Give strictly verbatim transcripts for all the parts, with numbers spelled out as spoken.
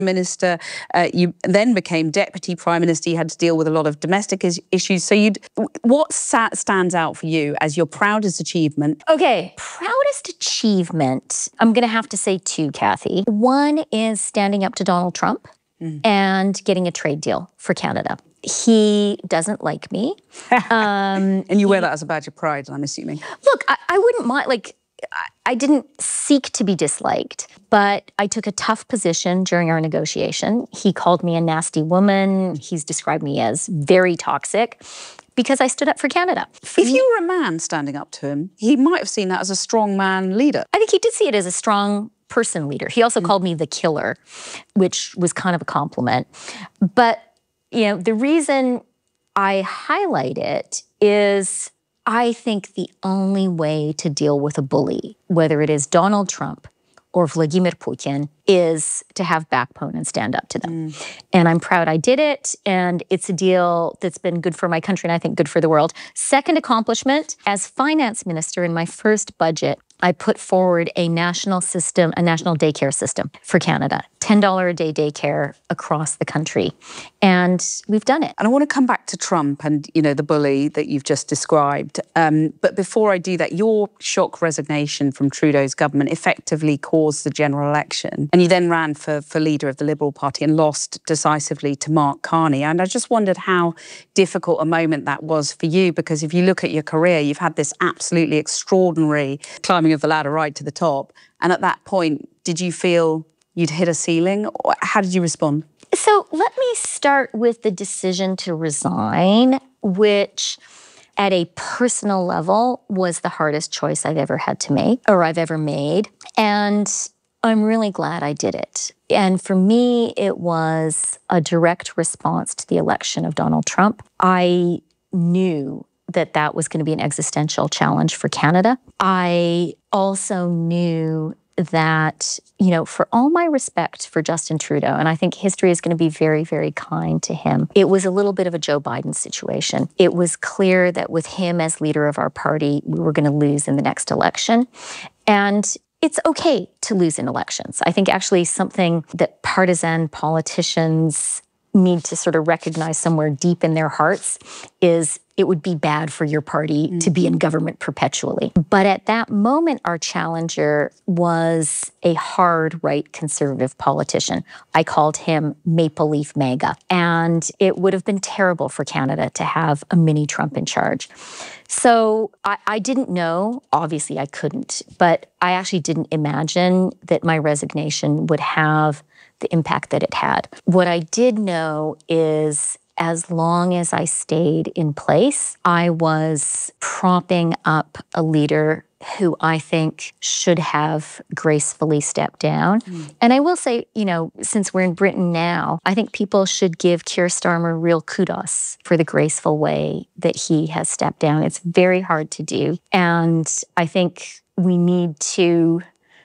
Minister. Uh, you then became Deputy Prime Minister. You had to deal with a lot of domestic is issues. So you'd, what sat, stands out for you as your proudest achievement? Okay, proudest achievement, I'm going to have to say two, Kathy. One is standing up to Donald Trump mm. and getting a trade deal for Canada. He doesn't like me. Um, and you wear that as a badge of pride, I'm assuming. Look, I, I wouldn't mind, like, I didn't seek to be disliked, but I took a tough position during our negotiation. He called me a nasty woman. He's described me as very toxic because I stood up for Canada. If you were a man standing up to him, he might have seen that as a strong man leader. I think he did see it as a strong person leader. He also mm. called me the killer, which was kind of a compliment. But, you know, the reason I highlight it is I think the only way to deal with a bully, whether it is Donald Trump or Vladimir Putin, is to have backbone and stand up to them. Mm. And I'm proud I did it, and it's a deal that's been good for my country and I think good for the world. Second accomplishment, as finance minister in my first budget, I put forward a national system, a national daycare system for Canada, ten dollars a day daycare across the country. And we've done it. And I want to come back to Trump and, you know, the bully that you've just described. Um, but before I do that, your shock resignation from Trudeau's government effectively caused the general election. And you then ran for, for leader of the Liberal Party and lost decisively to Mark Carney. And I just wondered how difficult a moment that was for you, because if you look at your career, you've had this absolutely extraordinary climbing of the ladder right to the top. And at that point, did you feel you'd hit a ceiling? Or how did you respond? So let me start with the decision to resign, which at a personal level was the hardest choice I've ever had to make or I've ever made. And I'm really glad I did it. And for me, it was a direct response to the election of Donald Trump. I knew that that was going to be an existential challenge for Canada. I also knew that, you know, for all my respect for Justin Trudeau, and I think history is going to be very, very kind to him, it was a little bit of a Joe Biden situation. It was clear that with him as leader of our party, we were going to lose in the next election. And it's okay to lose in elections. I think actually something that partisan politicians need to sort of recognize somewhere deep in their hearts is it would be bad for your party mm. to be in government perpetually. But at that moment, our challenger was a hard right conservative politician. I called him Maple Leaf MAGA. And it would have been terrible for Canada to have a mini Trump in charge. So I, I didn't know, obviously I couldn't, but I actually didn't imagine that my resignation would have the impact that it had. What I did know is as long as I stayed in place, I was propping up a leader who I think should have gracefully stepped down. Mm. And I will say, you know, since we're in Britain now, I think people should give Keir Starmer real kudos for the graceful way that he has stepped down. It's very hard to do. And I think we need to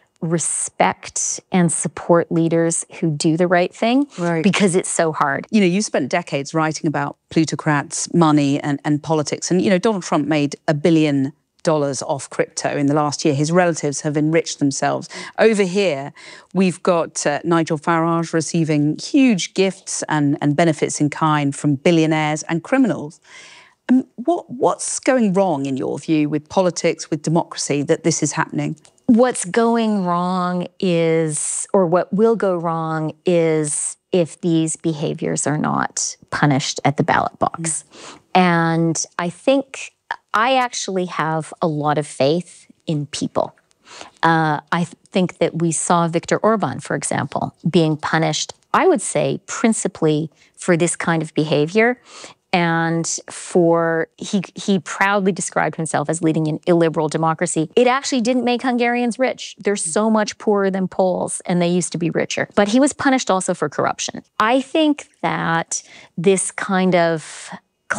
respect and support leaders who do the right thing right. because it's so hard. You know, you spent decades writing about plutocrats, money and, and politics. And, you know, Donald Trump made a billion dollars off crypto in the last year. His relatives have enriched themselves. Over here, we've got uh, Nigel Farage receiving huge gifts and, and benefits in kind from billionaires and criminals. Um, what, what's going wrong, in your view, with politics, with democracy, that this is happening? What's going wrong is, or what will go wrong is if these behaviors are not punished at the ballot box. Mm. And I think I actually have a lot of faith in people. Uh, I th- think that we saw Viktor Orban, for example, being punished, I would say, principally for this kind of behavior. And for, he he proudly described himself as leading an illiberal democracy. It actually didn't make Hungarians rich. They're so much poorer than Poles, and they used to be richer. But he was punished also for corruption. I think that this kind of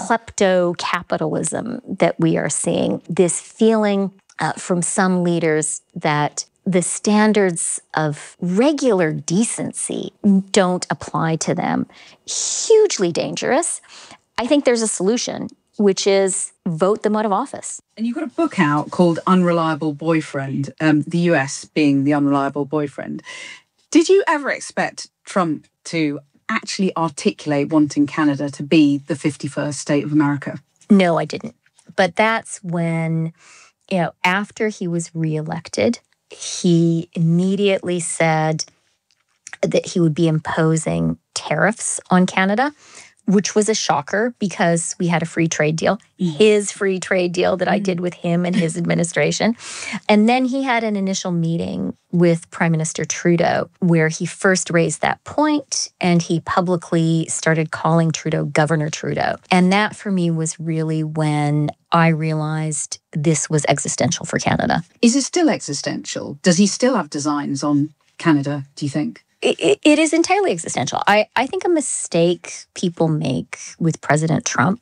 klepto-capitalism that we are seeing, this feeling uh, from some leaders that the standards of regular decency don't apply to them, hugely dangerous. I think there's a solution, which is vote them out of office. And you've got a book out called Unreliable Boyfriend, um, the U S being the unreliable boyfriend. Did you ever expect Trump to actually articulate wanting Canada to be the fifty-first state of America? No, I didn't. But that's when, you know, after he was reelected, he immediately said that he would be imposing tariffs on Canada, which was a shocker because we had a free trade deal, mm. his free trade deal that mm. I did with him and his administration. And then he had an initial meeting with Prime Minister Trudeau where he first raised that point and he publicly started calling Trudeau Governor Trudeau. And that for me was really when I realized this was existential for Canada. Is it still existential? Does he still have designs on Canada, do you think? It, it is entirely existential. I, I think a mistake people make with President Trump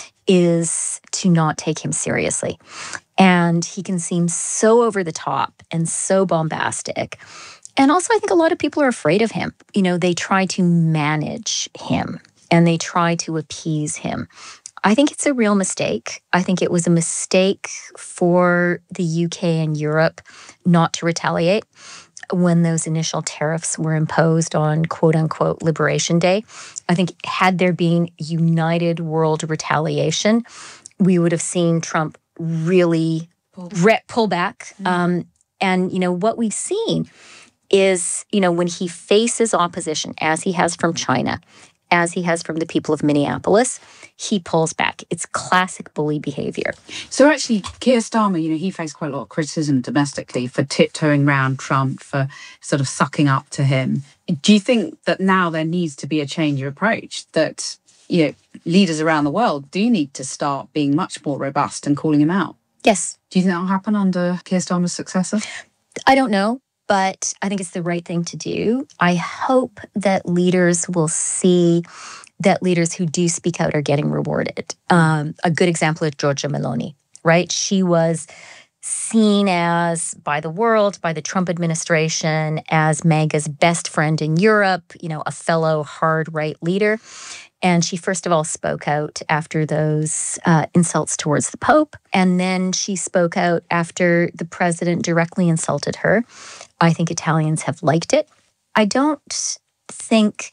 is to not take him seriously. And he can seem so over the top and so bombastic. And also, I think a lot of people are afraid of him. You know, they try to manage him and they try to appease him. I think it's a real mistake. I think it was a mistake for the U K and Europe not to retaliate when those initial tariffs were imposed on quote-unquote Liberation Day. I think had there been united world retaliation, we would have seen Trump really re- pull back. Mm. Um, and, you know, what we've seen is, you know, when he faces opposition, as he has from China, as he has from the people of Minneapolis, he pulls back. It's classic bully behavior. So actually, Keir Starmer, you know, he faced quite a lot of criticism domestically for tiptoeing around Trump, for sort of sucking up to him. Do you think that now there needs to be a change of approach, that, you know, leaders around the world do need to start being much more robust and calling him out? Yes. Do you think that will happen under Keir Starmer's successor? I don't know. But I think it's the right thing to do. I hope that leaders will see that leaders who do speak out are getting rewarded. Um, a good example is Giorgia Meloni, right? She was seen as, by the world, by the Trump administration, as MAGA's best friend in Europe, you know, a fellow hard right leader. And she first of all spoke out after those uh, insults towards the Pope. And then she spoke out after the president directly insulted her. I think Italians have liked it. I don't think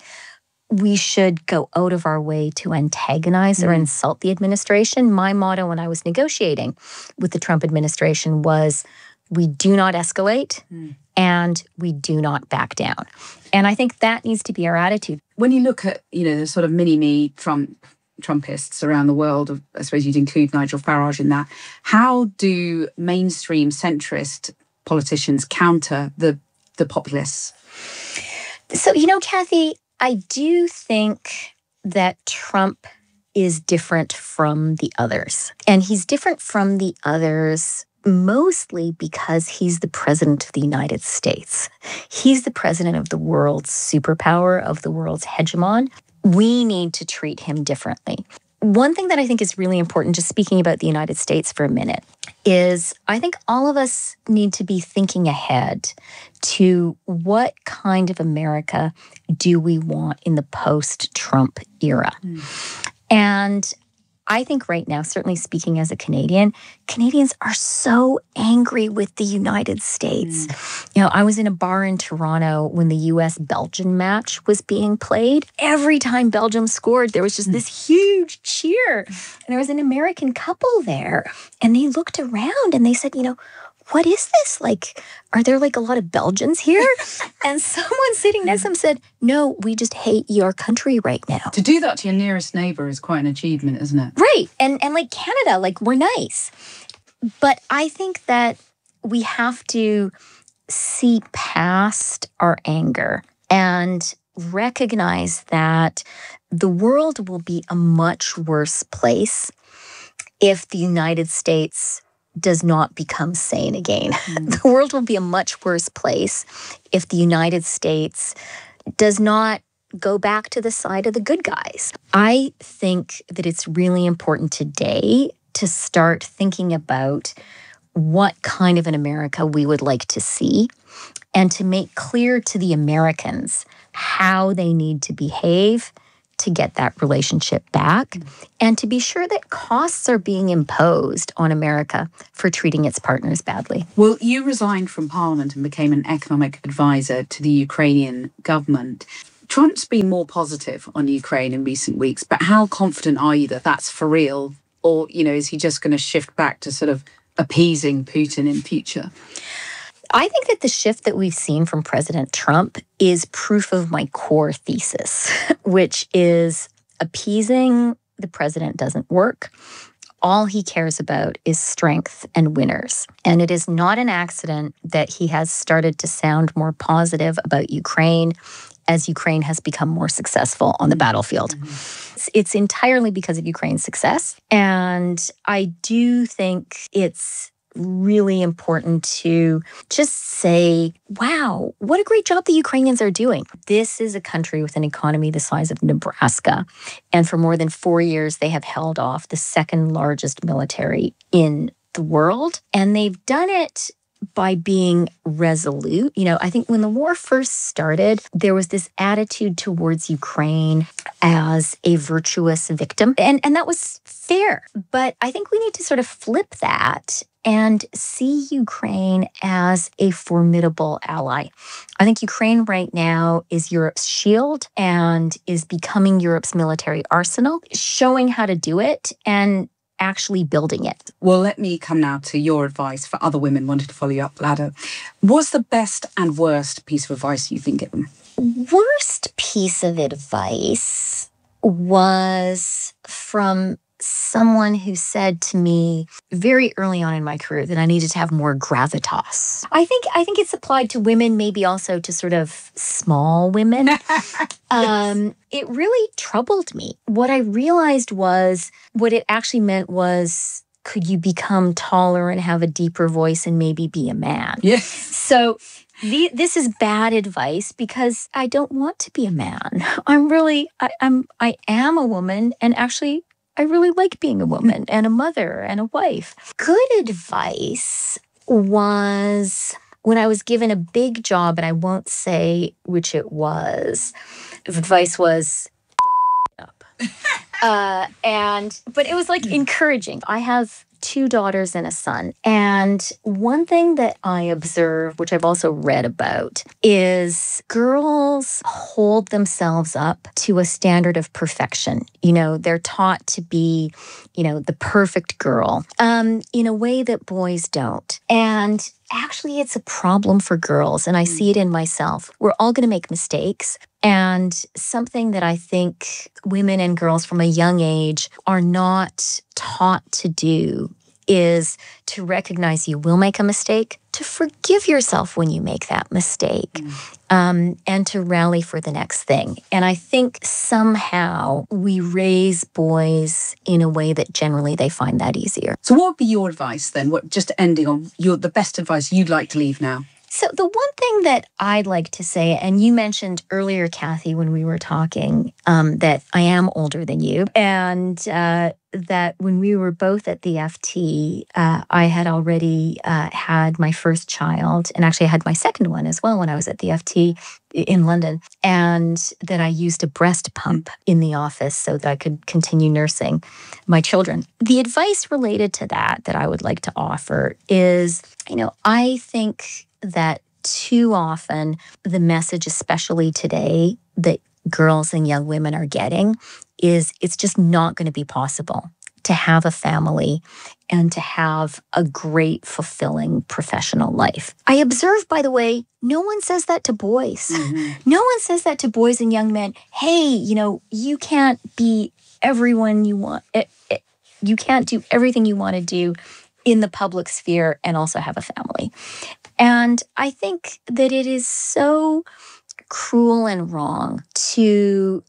we should go out of our way to antagonize mm. or insult the administration. My motto when I was negotiating with the Trump administration was, we do not escalate mm. and we do not back down. And I think that needs to be our attitude. When you look at, you know, the sort of mini-me Trump Trumpists around the world, I suppose you'd include Nigel Farage in that, how do mainstream centrist politicians counter the the populists? So, you know, Kathy, I do think that Trump is different from the others. And he's different from the others mostly because he's the president of the United States. He's the president of the world's superpower, of the world's hegemon. We need to treat him differently. One thing that I think is really important, just speaking about the United States for a minute, is I think all of us need to be thinking ahead to what kind of America do we want in the post-Trump era. Mm. And I think right now, certainly speaking as a Canadian, Canadians are so angry with the United States. Mm. You know, I was in a bar in Toronto when the U S-Belgium match was being played. Every time Belgium scored, there was just mm. this huge cheer. And there was an American couple there. And they looked around and they said, you know, what is this? Like, are there like a lot of Belgians here? And someone sitting next to them said, no, we just hate your country right now. To do that to your nearest neighbour is quite an achievement, isn't it? Right. And and like Canada, like we're nice. But I think that we have to see past our anger and recognize that the world will be a much worse place if the United States does not become sane again. Mm. The world will be a much worse place if the United States does not go back to the side of the good guys. I think that it's really important today to start thinking about what kind of an America we would like to see and to make clear to the Americans how they need to behave to get that relationship back, mm. and to be sure that costs are being imposed on America for treating its partners badly. Well, you resigned from Parliament and became an economic advisor to the Ukrainian government. Trump's been more positive on Ukraine in recent weeks, but how confident are you that that's for real? Or, you know, is he just going to shift back to sort of appeasing Putin in future? I think that the shift that we've seen from President Trump is proof of my core thesis, which is appeasing the president doesn't work. All he cares about is strength and winners. And it is not an accident that he has started to sound more positive about Ukraine as Ukraine has become more successful on the battlefield. Mm-hmm. It's, it's entirely because of Ukraine's success. And I do think it's really important to just say, wow, what a great job the Ukrainians are doing. This is a country with an economy the size of Nebraska. And for more than four years, they have held off the second largest military in the world. And they've done it by being resolute. You know, I think when the war first started, there was this attitude towards Ukraine as a virtuous victim. And, and that was fair. But I think we need to sort of flip that and see Ukraine as a formidable ally. I think Ukraine right now is Europe's shield and is becoming Europe's military arsenal, showing how to do it and actually building it. Well, let me come now to your advice for other women wanting to follow you up the ladder. What's the best and worst piece of advice you've been given? Worst piece of advice was from someone who said to me very early on in my career that I needed to have more gravitas. I think I think it's applied to women, maybe also to sort of small women. um, it really troubled me. What I realized was what it actually meant was, could you become taller and have a deeper voice and maybe be a man? Yes. So the, this is bad advice because I don't want to be a man. I'm really, I, I'm, I am a woman, and actually, I really like being a woman and a mother and a wife. Good advice was when I was given a big job, and I won't say which it was. The advice was up. uh, and but it was like encouraging. I have two daughters and a son. And one thing that I observe, which I've also read about, is girls hold themselves up to a standard of perfection. You know, they're taught to be, you know, the perfect girl um, in a way that boys don't. And actually, it's a problem for girls. And I see it in myself. We're all going to make mistakes. And something that I think women and girls from a young age are not taught to do is to recognize you will make a mistake, to forgive yourself when you make that mistake, mm. um, and to rally for the next thing. And I think somehow we raise boys in a way that generally they find that easier. So what would be your advice then? What, just ending on your the best advice you'd like to leave now? So the one thing that I'd like to say, and you mentioned earlier, Kathy, when we were talking, um, that I am older than you, and uh, that when we were both at the F T, uh, I had already uh, had my first child, and actually I had my second one as well when I was at the F T in London, and that I used a breast pump in the office so that I could continue nursing my children. The advice related to that that I would like to offer is, you know, I think that too often the message, especially today, that girls and young women are getting is it's just not going to be possible to have a family and to have a great, fulfilling professional life. I observe, by the way, no one says that to boys. Mm-hmm. No one says that to boys and young men. Hey, you know, you can't be everyone you want. It, it, you can't do everything you want to do in the public sphere and also have a family. And I think that it is so cruel and wrong to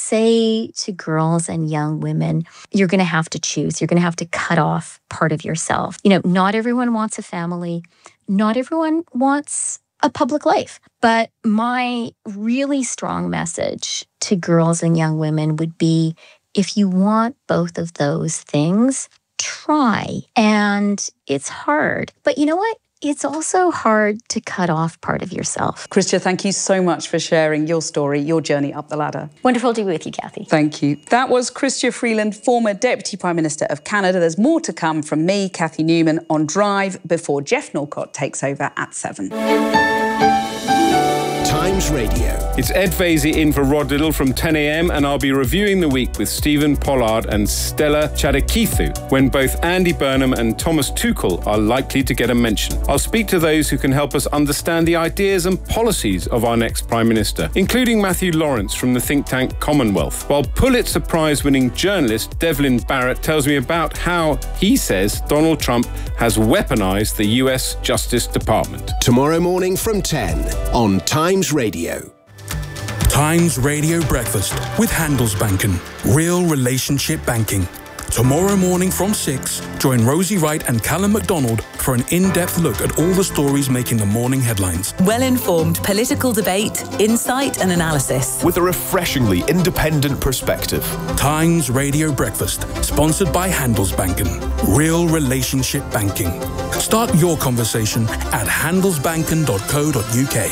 say to girls and young women, you're going to have to choose. You're going to have to cut off part of yourself. You know, not everyone wants a family. Not everyone wants a public life. But my really strong message to girls and young women would be, if you want both of those things, try. And it's hard. But you know what? It's also hard to cut off part of yourself. Chrystia, thank you so much for sharing your story, your journey up the ladder. Wonderful to be with you, Kathy. Thank you. That was Chrystia Freeland, former Deputy Prime Minister of Canada. There's more to come from me, Kathy Newman, on Drive before Jeff Norcott takes over at seven. Time Times Radio. It's Ed Vasey in for Rod Little from ten a.m. and I'll be reviewing the week with Stephen Pollard and Stella Chadakithu when both Andy Burnham and Thomas Tuchel are likely to get a mention. I'll speak to those who can help us understand the ideas and policies of our next Prime Minister, including Matthew Lawrence from the think tank Commonwealth, while Pulitzer Prize-winning journalist Devlin Barrett tells me about how he says Donald Trump has weaponized the U S Justice Department. Tomorrow morning from ten on Times Radio. Times Radio Breakfast with Handelsbanken. Real relationship banking. Tomorrow morning from six, join Rosie Wright and Callum MacDonald for an in-depth look at all the stories making the morning headlines. Well-informed political debate, insight and analysis. With a refreshingly independent perspective. Times Radio Breakfast, sponsored by Handelsbanken. Real relationship banking. Start your conversation at handelsbanken dot co dot uk.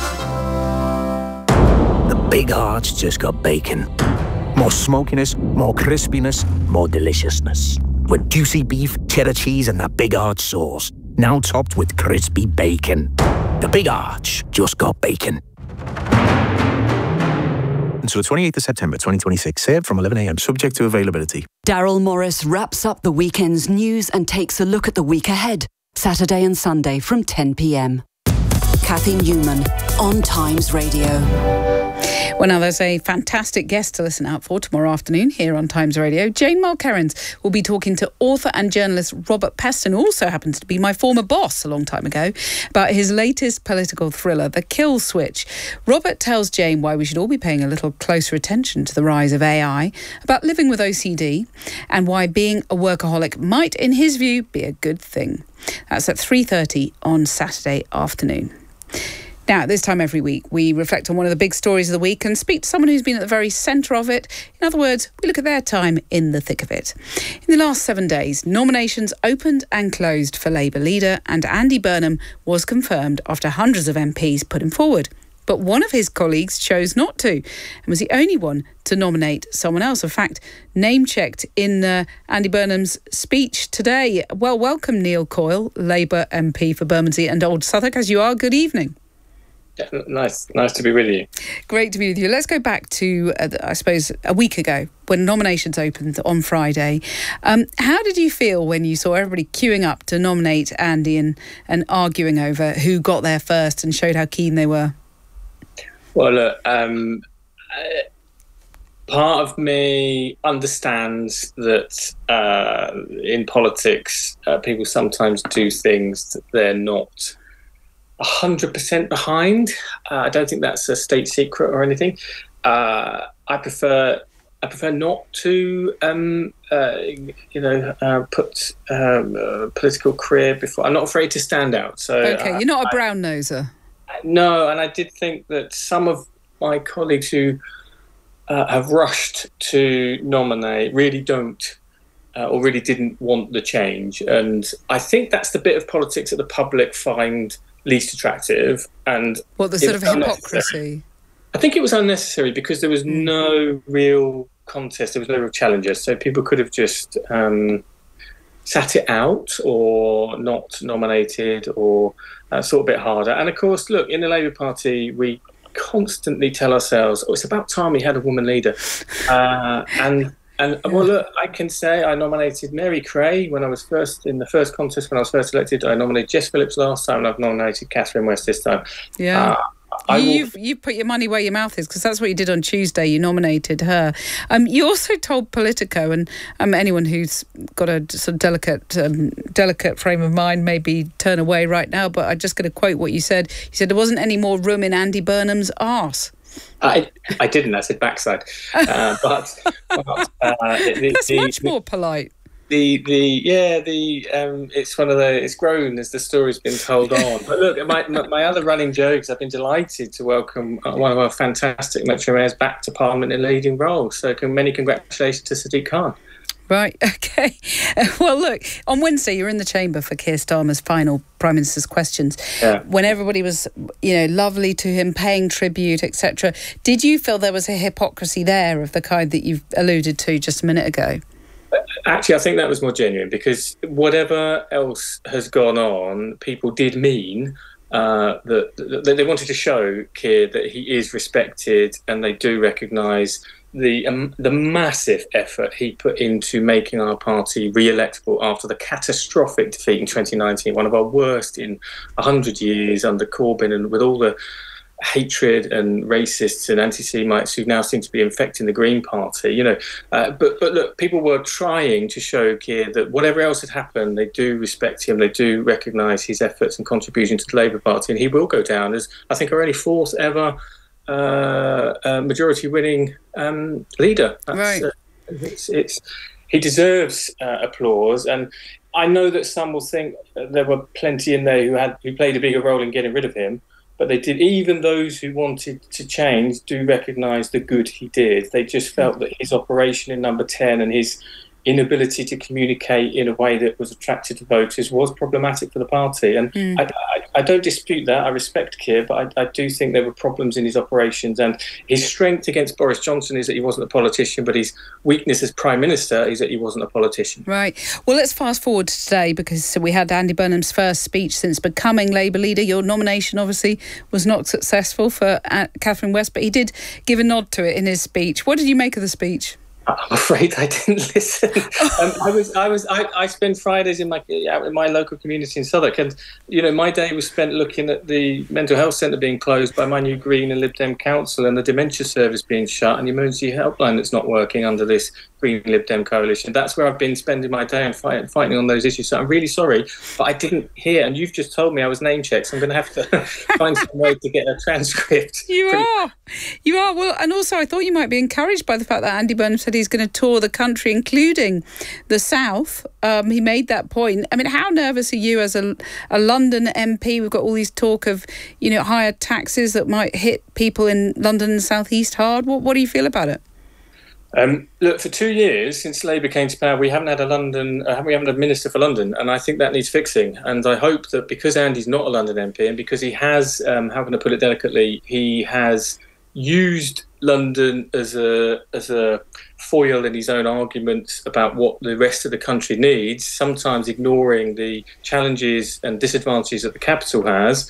The Big Arch just got bacon. More smokiness, more crispiness, more deliciousness. With juicy beef, cheddar cheese, and that Big Arch sauce. Now topped with crispy bacon. The Big Arch just got bacon. Until the twenty-eighth of September twenty twenty-six, served from eleven a.m, subject to availability. Daryl Morris wraps up the weekend's news and takes a look at the week ahead. Saturday and Sunday from ten p.m. Kathy Newman on Times Radio. Well, now there's a fantastic guest to listen out for tomorrow afternoon here on Times Radio. Jane Mulkerrins will be talking to author and journalist Robert Peston, who also happens to be my former boss a long time ago, about his latest political thriller, The Kill Switch. Robert tells Jane why we should all be paying a little closer attention to the rise of A I, about living with O C D, and why being a workaholic might, in his view, be a good thing. That's at three thirty on Saturday afternoon. Now, at this time every week, we reflect on one of the big stories of the week and speak to someone who's been at the very centre of it. In other words, we look at their time in the thick of it. In the last seven days, nominations opened and closed for Labour leader, and Andy Burnham was confirmed after hundreds of M Ps put him forward. But one of his colleagues chose not to and was the only one to nominate someone else. In fact, name-checked in uh, Andy Burnham's speech today. Well, welcome, Neil Coyle, Labour M P for Bermondsey and Old Southwark, as you are. Good evening. Yeah, nice, nice to be with you. Great to be with you. Let's go back to, uh, I suppose, a week ago when nominations opened on Friday. Um, how did you feel when you saw everybody queuing up to nominate Andy and, and arguing over who got there first and showed how keen they were? Well, look, um, uh, part of me understands that uh, in politics, uh, people sometimes do things that they're not one hundred percent behind. Uh, I don't think that's a state secret or anything. Uh, I prefer I prefer not to, um, uh, you know, uh, put um, a political career before. I'm not afraid to stand out. So okay, uh, you're not a I, brown noser. No, and I did think that some of my colleagues who uh, have rushed to nominate really don't uh, or really didn't want the change. And I think that's the bit of politics that the public find least attractive. And what, the sort of hypocrisy? I think it was unnecessary because there was no real contest, there was no real challenger. So people could have just um, sat it out or not nominated or uh, thought a bit harder. And of course, look, in the Labour Party, we constantly tell ourselves, oh, it's about time we had a woman leader. Uh, and And well, look, I can say I nominated Mary Cray when I was first in the first contest when I was first elected. I nominated Jess Phillips last time, and I've nominated Catherine West this time. Yeah, uh, I will... you've you've put your money where your mouth is, because that's what you did on Tuesday. You nominated her. Um, you also told Politico, and um, anyone who's got a sort of delicate um, delicate frame of mind maybe turn away right now. But I'm just going to quote what you said. You said there wasn't any more room in Andy Burnham's arse. I I didn't. I said backside, uh, but, but uh, the, that's the, much more polite. The the yeah the um it's one of the it's grown as the story's been told on. But look, my my other running jokes. I've been delighted to welcome one of our fantastic Metro mayors back to Parliament in a leading role. So many congratulations to Sadiq Khan. Right, okay. Well, look, on Wednesday you were in the chamber for Keir Starmer's final Prime Minister's questions, yeah. when everybody was, you know, lovely to him, paying tribute, et cetera. Did you feel there was a hypocrisy there of the kind that you've alluded to just a minute ago? Actually, I think that was more genuine, because whatever else has gone on, people did mean uh, that, that they wanted to show Keir that he is respected and they do recognise the um, the massive effort he put into making our party re-electable after the catastrophic defeat in twenty nineteen, one of our worst in one hundred years under Corbyn, and with all the hatred and racists and anti-Semites who now seem to be infecting the Green Party, you know. Uh, but but look, people were trying to show Keir that whatever else had happened, they do respect him, they do recognise his efforts and contribution to the Labour Party, and he will go down as, I think, our only fourth ever uh, uh, majority-winning um, leader. That's, right. Uh, it's, it's he deserves uh, applause, and I know that some will think there were plenty in there who had who played a bigger role in getting rid of him. But they did. Even those who wanted to change do recognise the good he did. They just felt that his operation in Number ten and his inability to communicate in a way that was attractive to voters was problematic for the party. And mm. I, I, I don't dispute that. I respect Keir, but I, I do think there were problems in his operations. And his strength against Boris Johnson is that he wasn't a politician, but his weakness as Prime Minister is that he wasn't a politician. Right. Well, let's fast forward to today, because we had Andy Burnham's first speech since becoming Labour leader. Your nomination obviously was not successful for Catherine West, but he did give a nod to it in his speech. What did you make of the speech? I'm afraid I didn't listen. um, I was, I was, I, I spend Fridays in my out in my local community in Southwark, and you know, my day was spent looking at the mental health centre being closed by my new Green and Lib Dem council, and the dementia service being shut, and the emergency helpline that's not working under this Green Lib Dem coalition. That's where I've been spending my day and fight, fighting on those issues. So I'm really sorry, but I didn't hear, and you've just told me I was name checked, so I'm going to have to find some way to get a transcript. You Pretty- are, you are. Well, and also I thought you might be encouraged by the fact that Andy Burnham said he's going to tour the country, including the South. Um, he made that point. I mean, how nervous are you as a, a London M P? We've got all these talk of, you know, higher taxes that might hit people in London and South East hard. What, what do you feel about it? Um, look, for two years since Labour came to power, we haven't had a London, uh, we haven't had a minister for London, and I think that needs fixing. And I hope that because Andy's not a London M P, and because he has, um, how can I put it delicately, he has used London as a as a foil in his own arguments about what the rest of the country needs, sometimes ignoring the challenges and disadvantages that the capital has.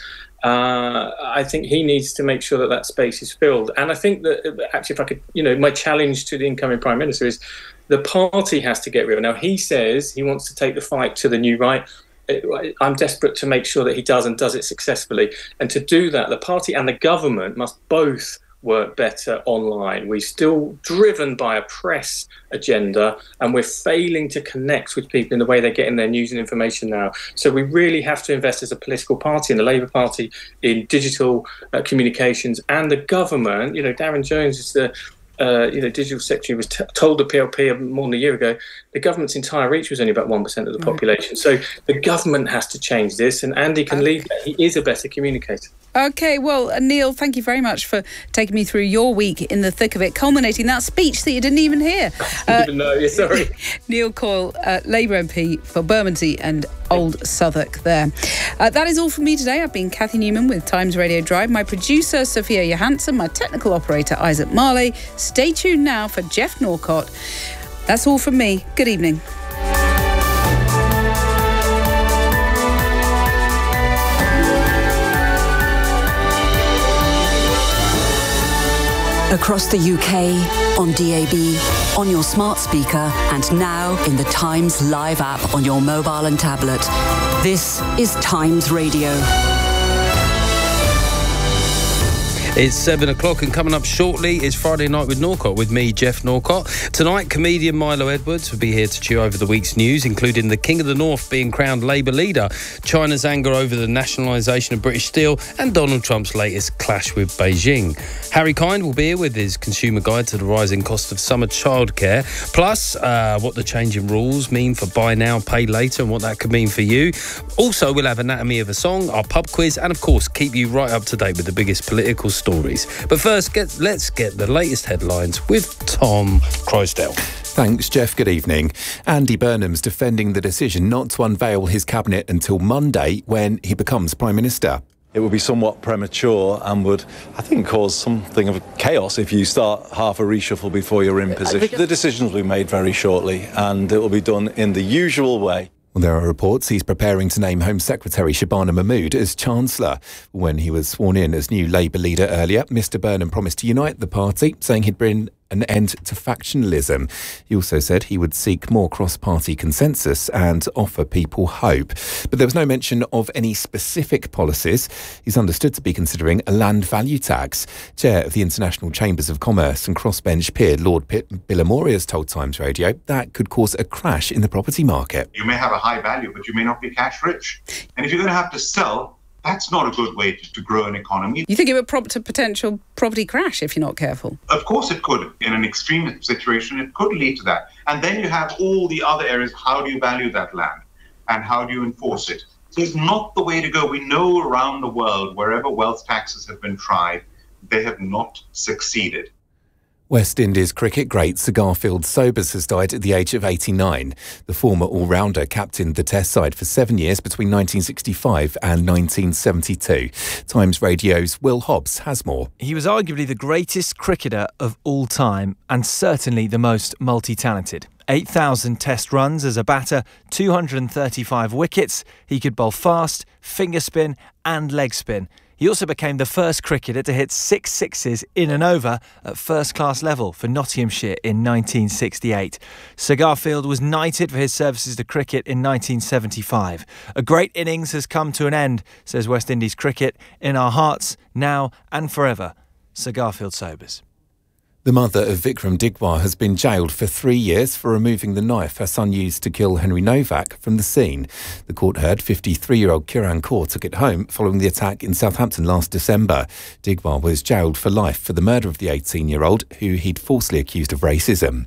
Uh, I think he needs to make sure that that space is filled. And I think that, actually, if I could, you know, my challenge to the incoming Prime Minister is the party has to get real. Now, he says he wants to take the fight to the new right. I'm desperate to make sure that he does and does it successfully. And to do that, the party and the government must both work better online. We're still driven by a press agenda, and we're failing to connect with people in the way they're getting their news and information now. So we really have to invest as a political party, and the Labour Party, in digital uh, communications, and the government. You know, Darren Jones is the Uh, you know, digital secretary was t- told the P L P more than a year ago, the government's entire reach was only about one percent of the population. So the government has to change this, and Andy can lead that. He is a better communicator. OK, well, Neil, thank you very much for taking me through your week in the thick of it, culminating that speech that you didn't even hear. I didn't even know, yeah, sorry. Neil Coyle, uh, Labour M P for Bermondsey and Old Southwark there. Uh, that is all from me today. I've been Kathy Newman with Times Radio Drive, my producer, Sophia Johansson, my technical operator, Isaac Marley. Stay tuned now for Jeff Norcott. That's all from me. Good evening. Across the U K, on D A B, on your smart speaker, and now in the Times Live app on your mobile and tablet. This is Times Radio. It's seven o'clock, and coming up shortly is Friday Night with Norcott, with me, Jeff Norcott. Tonight, comedian Milo Edwards will be here to chew over the week's news, including the King of the North being crowned Labour leader, China's anger over the nationalisation of British Steel, and Donald Trump's latest clash with Beijing. Harry Kind will be here with his consumer guide to the rising cost of summer childcare, plus uh, what the changing rules mean for buy now, pay later, and what that could mean for you. Also, we'll have Anatomy of a Song, our pub quiz, and of course, keep you right up to date with the biggest political stories. Stories. But first, get, let's get the latest headlines with Tom Croasdale. Thanks, Jeff. Good evening. Andy Burnham's defending the decision not to unveil his cabinet until Monday when he becomes Prime Minister. It would be somewhat premature and would, I think, cause something of chaos if you start half a reshuffle before you're in position. The decisions will be made very shortly, and it will be done in the usual way. Well, there are reports he's preparing to name Home Secretary Shabana Mahmood as Chancellor. When he was sworn in as new Labour leader earlier, Mr Burnham promised to unite the party, saying he'd bring an end to factionalism. He also said he would seek more cross-party consensus and offer people hope. But there was no mention of any specific policies. He's understood to be considering a land value tax. Chair of the International Chambers of Commerce and crossbench peer Lord Billamore has told Times Radio that could cause a crash in the property market. You may have a high value, but you may not be cash rich. And if you're going to have to sell, that's not a good way to, to grow an economy. You think it would prompt a potential property crash if you're not careful? Of course it could. In an extreme situation, it could lead to that. And then you have all the other areas. How do you value that land? And how do you enforce it? So it's not the way to go. We know around the world, wherever wealth taxes have been tried, they have not succeeded. West Indies cricket great Sir Garfield Sobers has died at the age of eighty-nine. The former all-rounder captained the Test side for seven years between nineteen sixty-five and nineteen seventy-two. Times Radio's Will Hobbs has more. He was arguably the greatest cricketer of all time and certainly the most multi-talented. eight thousand Test runs as a batter, two hundred thirty-five wickets. He could bowl fast, finger spin and leg spin. He also became the first cricketer to hit six sixes in an over at first-class level for Nottinghamshire in nineteen sixty-eight. Sir Garfield was knighted for his services to cricket in nineteen seventy-five. A great innings has come to an end, says West Indies cricket, in our hearts, now and forever. Sir Garfield Sobers. The mother of Vikram Digwar has been jailed for three years for removing the knife her son used to kill Henry Novak from the scene. The court heard fifty-three-year-old Kiran Kaur took it home following the attack in Southampton last December. Digwar was jailed for life for the murder of the eighteen-year-old, who he'd falsely accused of racism.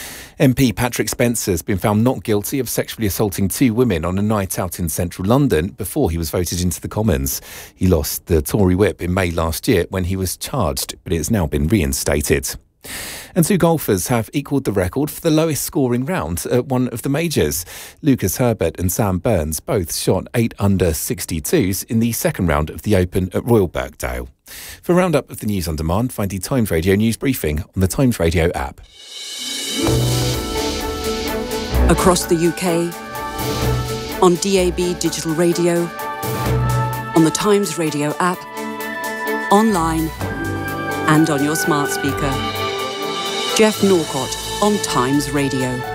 M P Patrick Spencer has been found not guilty of sexually assaulting two women on a night out in central London before he was voted into the Commons. He lost the Tory whip in May last year when he was charged, but it has now been reinstated. And two golfers have equalled the record for the lowest scoring round at one of the majors. Lucas Herbert and Sam Burns both shot eight under sixty-twos in the second round of the Open at Royal Birkdale. For a roundup of the news on demand, find the Times Radio news briefing on the Times Radio app. Across the U K, on D A B digital radio, on the Times Radio app, online and on your smart speaker. Jeff Norcott on Times Radio.